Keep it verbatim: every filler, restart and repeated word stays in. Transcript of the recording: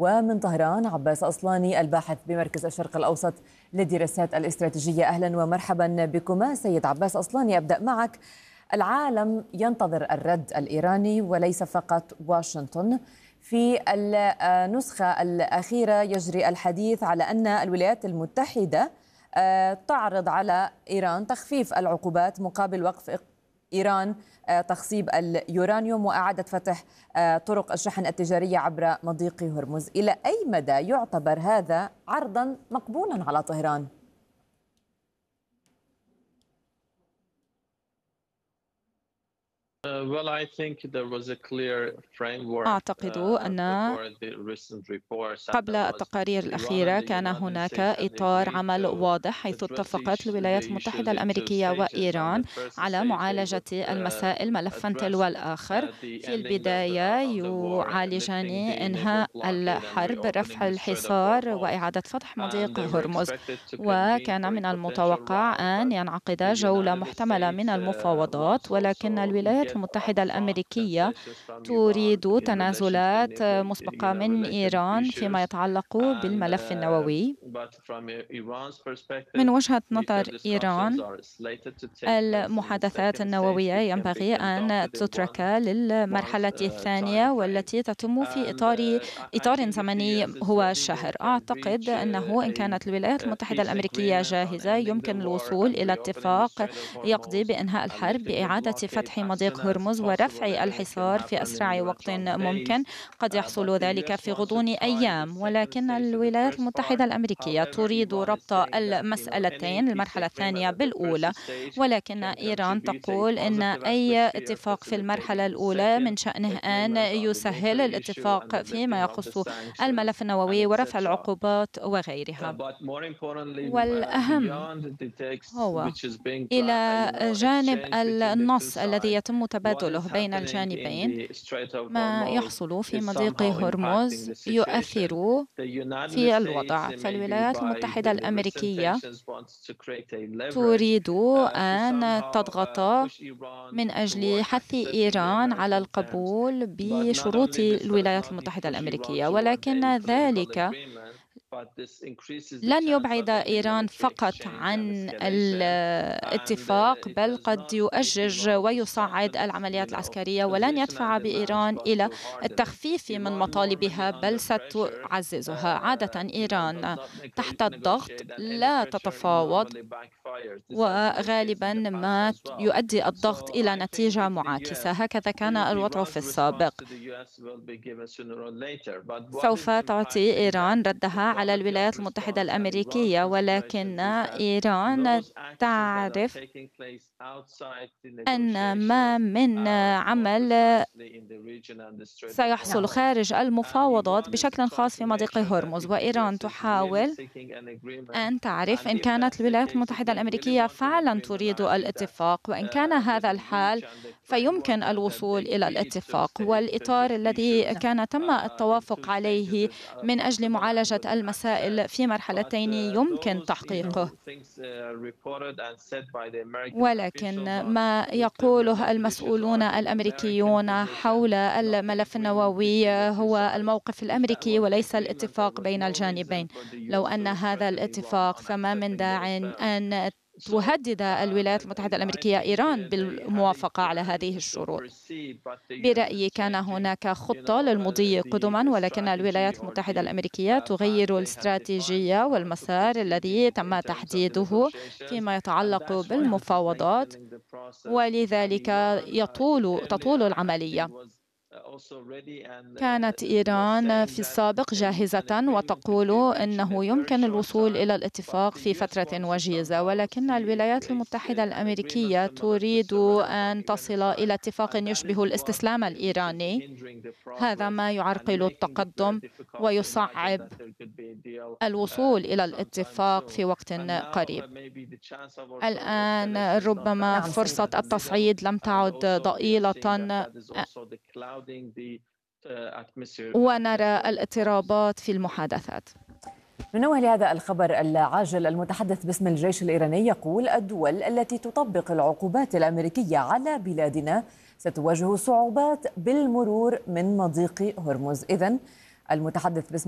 ومن طهران عباس أصلاني الباحث بمركز الشرق الأوسط للدراسات الاستراتيجية. أهلا ومرحبا بكما سيد عباس أصلاني. أبدأ معك. العالم ينتظر الرد الإيراني وليس فقط واشنطن. في النسخة الأخيرة يجري الحديث على أن الولايات المتحدة تعرض على إيران تخفيف العقوبات مقابل وقف إيران تخصيب اليورانيوم وإعادة فتح طرق الشحن التجارية عبر مضيق هرمز. إلى أي مدى يعتبر هذا عرضا مقبولا على طهران؟ أعتقد أن قبل التقارير الأخيرة كان هناك إطار عمل واضح، حيث اتفقت الولايات المتحدة الأمريكية وإيران على معالجة المسائل ملفا تلو الآخر. في البداية يعالجان إنهاء الحرب، رفع الحصار، وإعادة فتح مضيق هرمز، وكان من المتوقع أن ينعقد جولة محتملة من المفاوضات، ولكن الولايات المتحدة الأمريكية تريد تنازلات مسبقة من إيران فيما يتعلق بالملف النووي. من وجهة نظر إيران، المحادثات النووية ينبغي أن تترك للمرحلة الثانية، والتي تتم في إطار إطار زمني هو شهر. أعتقد أنه إن كانت الولايات المتحدة الأمريكية جاهزة يمكن الوصول إلى اتفاق يقضي بإنهاء الحرب، بإعادة فتح مضيق هرمز ورفع الحصار في أسرع وقت ممكن. قد يحصل ذلك في غضون أيام، ولكن الولايات المتحدة الأمريكية تريد ربط المسألتين، المرحلة الثانية بالأولى، ولكن إيران تقول إن أي اتفاق في المرحلة الأولى من شأنه أن يسهل الاتفاق فيما يخص الملف النووي ورفع العقوبات وغيرها. والأهم هو إلى جانب النص الذي يتم تبادله بين الجانبين، ما يحصل في مضيق هرمز يؤثر في الوضع. فالولايات المتحدة الأمريكية تريد أن تضغط من أجل حث إيران على القبول بشروط الولايات المتحدة الأمريكية، ولكن ذلك لن يبعد إيران فقط عن الاتفاق، بل قد يؤجج ويصعد العمليات العسكرية، ولن يدفع بإيران إلى التخفيف من مطالبها، بل ستعززها. عادة إيران تحت الضغط لا تتفاوض، وغالبا ما يؤدي الضغط إلى نتيجة معاكسة. هكذا كان الوضع في السابق. سوف تعطي إيران ردها على الولايات المتحدة الأمريكية، ولكن إيران تعرف أن ما من عمل سيحصل خارج المفاوضات بشكل خاص في مضيق هرمز، وإيران تحاول أن تعرف إن كانت الولايات المتحدة الأمريكية فعلا تريد الاتفاق، وإن كان هذا الحال فيمكن الوصول إلى الاتفاق. والإطار الذي كان تم التوافق عليه من أجل معالجة المسائل في مرحلتين يمكن تحقيقه، ولكن ما يقوله المسؤولون الأمريكيون حول الملف النووي هو الموقف الأمريكي وليس الاتفاق بين الجانبين. لو أن هذا الاتفاق فما من داع أن تهدد الولايات المتحدة الأمريكية إيران بالموافقة على هذه الشروط. برأيي كان هناك خطة للمضي قدما، ولكن الولايات المتحدة الأمريكية تغير الاستراتيجية والمسار الذي تم تحديده فيما يتعلق بالمفاوضات، ولذلك يطول تطول العملية. كانت إيران في السابق جاهزة وتقول إنه يمكن الوصول إلى الاتفاق في فترة وجيزة، ولكن الولايات المتحدة الأمريكية تريد أن تصل إلى اتفاق يشبه الاستسلام الإيراني. هذا ما يعرقل التقدم ويصعب الوصول إلى الاتفاق في وقت قريب. الآن ربما فرصة التصعيد لم تعد ضئيلة، ونرى الاضطرابات في المحادثات. ننوه لهذا الخبر العاجل. المتحدث باسم الجيش الإيراني يقول الدول التي تطبق العقوبات الأمريكية على بلادنا ستواجه صعوبات بالمرور من مضيق هرمز. إذن المتحدث باسم